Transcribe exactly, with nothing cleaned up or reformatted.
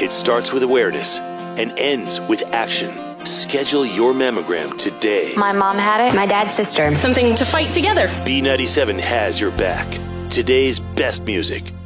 It starts with awareness and ends with action. Schedule your mammogram today. My mom had it. My dad's sister. Something to fight together. B ninety-seven has your back. Today's best music.